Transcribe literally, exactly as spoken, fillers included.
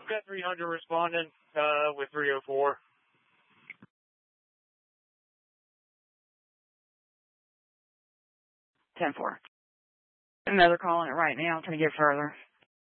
I've got three hundred responding uh, with three oh four. ten four. Another call on it right now. I'm trying to get further.